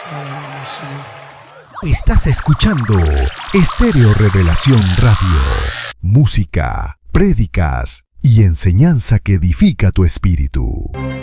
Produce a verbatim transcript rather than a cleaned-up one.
Alabamos, Señor. Estás escuchando Estéreo Revelación Radio. Música, prédicas y enseñanza que edifica tu espíritu.